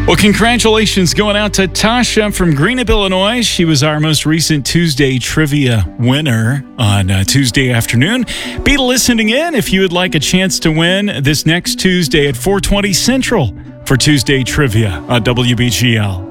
Well, congratulations going out to Tasha from Greenup, Illinois. She was our most recent Tuesday trivia winner on Tuesday afternoon. Be listening in if you would like a chance to win this next Tuesday at 4:20 Central for Tuesday trivia on WBGL.